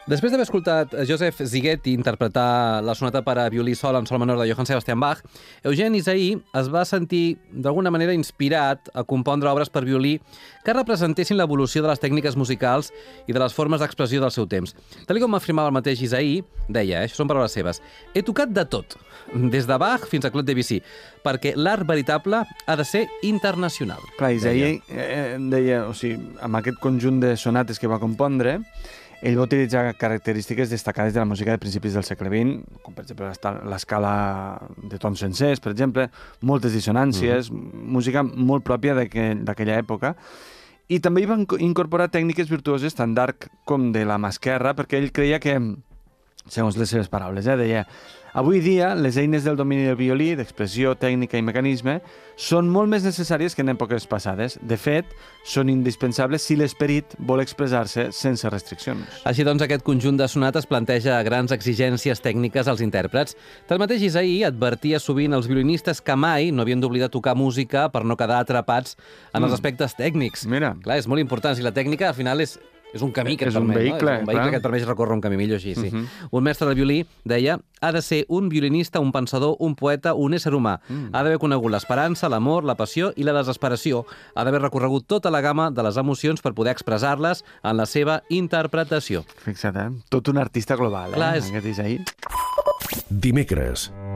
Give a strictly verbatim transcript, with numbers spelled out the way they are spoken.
Després d'haver escoltat Joseph Szigeti interpretar la sonata per a violí sol en sol menor de Johann Sebastian Bach, Eugeni Ysaÿe es va sentir d'alguna manera inspirat a compondre obres per violí que representessin l'evolució de les tècniques musicals i de les formes d'expressió del seu temps. Tal com afirmava el mateix Ysaÿe, deia, eh, això són paraules seves, he tocat de tot, des de Bach fins a Claude Debussy, perquè l'art veritable ha de ser internacional. Clar, Ysaÿe eh, deia, o sigui, amb aquest conjunt de sonates que va compondre, ell va utilitzar característiques destacades de la música de principis del segle vint, com per exemple l'escala de tons sencers, per exemple, moltes dissonàncies, mm. música molt pròpia d'aquella època, i també hi va incorporar tècniques virtuoses tant d'arc com de la mà esquerra, perquè ell creia que, segons les seves paraules, eh, deia avui dia les eines del domini del violí, d'expressió, tècnica i mecanisme, són molt més necessàries que en èpoques passades. De fet, són indispensables si l'esperit vol expressar-se sense restriccions. Així doncs, aquest conjunt de sonates planteja grans exigències tècniques als intèrprets. Tanmateix, Ysaÿe advertia sovint als violinistes que mai no havien d'oblidar tocar música per no quedar atrapats en mm. els aspectes tècnics. Mira. Clar, és molt important. Si la tècnica, al final, és... És un camí que et és permet, un vehicle, no? És un vehicle clar. que et permet recórrer un camí millor així, sí. Uh -huh. Un mestre de violí deia, ha de ser un violinista, un pensador, un poeta, un ésser humà. Mm. Ha d'haver conegut l'esperança, l'amor, la passió i la desesperació. Ha d'haver recorregut tota la gamma de les emocions per poder expressar-les en la seva interpretació. Fixa't, eh? Tot un artista global, eh? Clar, és... Aquest Ysaÿe. Dimecres,